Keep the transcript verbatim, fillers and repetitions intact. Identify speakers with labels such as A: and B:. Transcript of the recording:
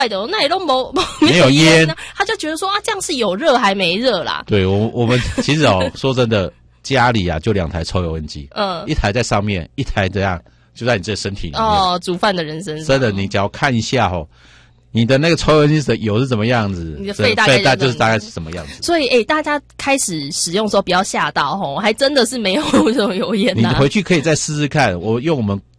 A: 的，那也都没
B: 没有烟，
A: 他就觉得说啊，这样是有热还没热啦。
B: 对，我我们其实哦，说真的，家里啊就两台抽油烟机，
A: 嗯，
B: 一台在上面，一台这样就在你这身体里面。
A: 哦，煮饭的人身上，
B: 真的，你只要看一下哦。你的那个抽油烟机的油是怎么样子？
A: 你的肺大概
B: 肺大就是大概是什么样子？
A: 所以，诶，大家开始使用的时候不要吓到吼，还真的是没有这种油烟、啊。
B: 你回去可以再试试看。我用我们